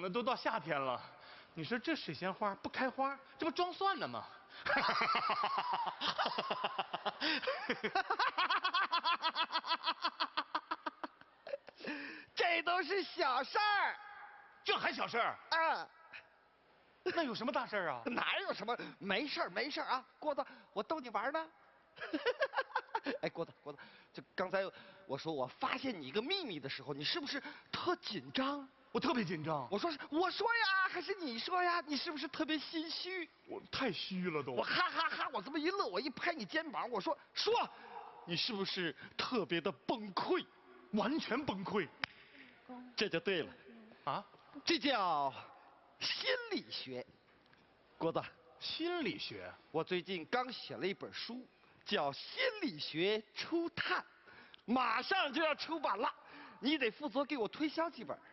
们都到夏天了，你说这水仙花不开花，这不装蒜呢吗？ 这都是小事儿， 这还小事儿？ 啊， 那有什么大事儿啊？ 哪有什么？没事儿，没事儿啊，郭子，我逗你玩呢。哎，郭子，就刚才我说我发现你一个秘密的时候，你是不是特紧张？ 我特别紧张。 我说呀，还是你说呀？你是不是特别心虚？ 我太虚了都。 我哈哈哈！我这么一乐，我一拍你肩膀，我说，你是不是特别的崩溃？ 完全崩溃。 这就对了， 啊， 这叫心理学。郭子， 心理学。 我最近刚写了一本书，叫《心理学初探》，马上就要出版了，你得负责给我推销几本。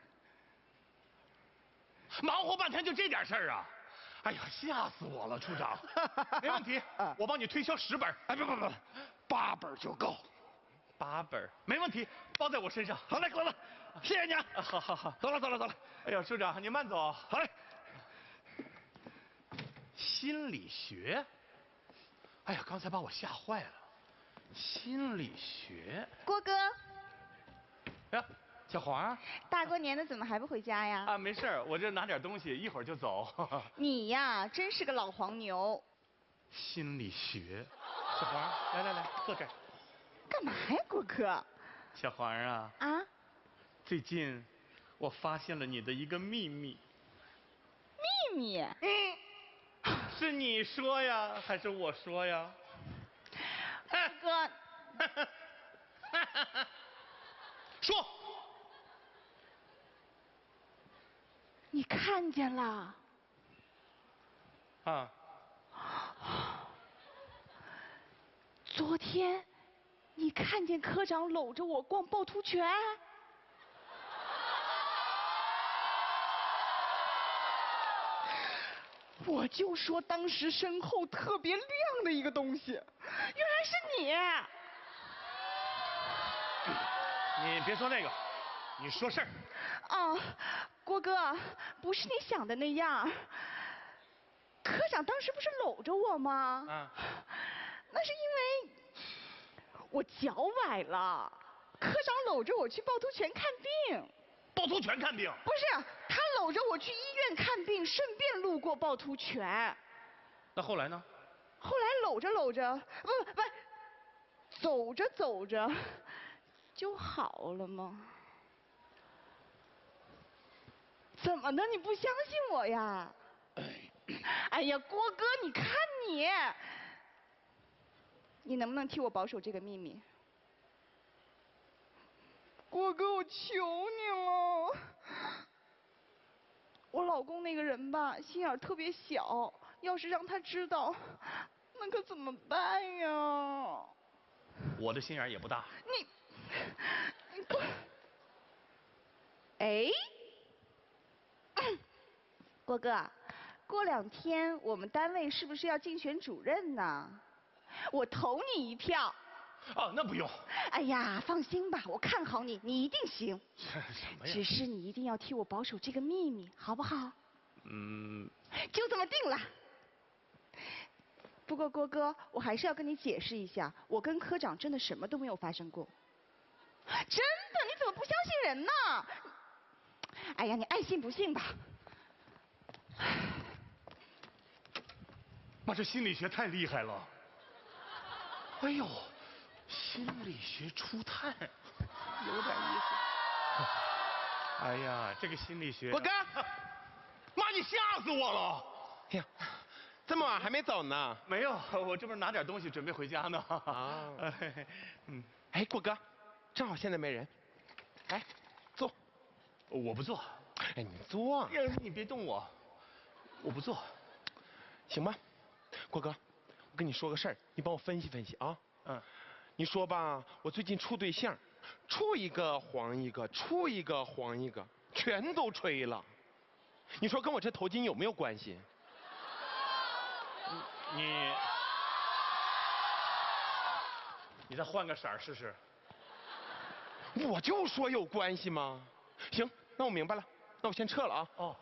忙活半天就这点事儿啊！哎呀，吓死我了，处长。没问题，我帮你推销10本。 哎，不，8本就够。 8本没问题，包在我身上。 好嘞，郭子，谢谢你啊！ 好， 走了。 哎呀，处长，您慢走。 好嘞。 心理学？哎呀，刚才把我吓坏了。心理学？ 郭哥， 呀，小黄， 大过年的怎么还不回家呀？ 啊，没事儿，我这拿点东西，一会儿就走。 你呀，真是个老黄牛。 心理学，小黄，来，坐这儿。 干嘛呀，郭哥？ 小黄啊。 啊？ 最近我发现了你的一个秘密。 秘密？ 是你说呀，还是我说呀？ 哥， 说。 你看见了？ 啊。 昨天，你看见科长搂着我逛趵突泉？我就说当时身后特别亮的一个东西，原来是你。 你别说那个，你说事儿。 哦，郭哥，不是你想的那样。科长当时不是搂着我吗？ 啊。 那是因为我脚崴了，科长搂着我去趵突泉看病。 趵突泉看病？ 不是，他搂着我去医院看病，顺便路过趵突泉。 那后来呢？ 后来搂着，不，走着，就好了吗？怎么的？你不相信我呀？哎呀，郭哥，你看你能不能替我保守这个秘密？郭哥，我求你了。我老公那个人吧，心眼特别小，要是让他知道，那可怎么办呀？ 我的心眼也不大。 你不，哎，郭哥，过2天我们单位是不是要竞选主任呢？我投你一票。 哦，那不用。 哎呀，放心吧，我看好你，你一定行。 什么呀？ 只是你一定要替我保守这个秘密，好不好？就这么定了。不过郭哥，我还是要跟你解释一下，我跟科长真的什么都没有发生过。真的？你怎么不相信人呢？哎呀，你爱信不信吧。 妈，这心理学太厉害了。哎呦，心理学初探，有点意思。哎呀，这个心理学。 郭哥， 妈，你吓死我了！ 哎呀，这么晚还没走呢？ 没有，我这不是拿点东西准备回家呢。 啊， 哎， 郭哥，正好现在没人，来，坐。 我不坐。 哎，你坐。 呀，你别动我，我不坐， 行吧？郭哥，我跟你说个事儿，你帮我分析分析啊。你说吧，我最近处对象，处一个黄一个，处一个黄一个，全都吹了。你说跟我这头巾有没有关系？ 你再换个色儿试试。 我就说有关系吗？行，那我明白了，那我先撤了啊。 哦，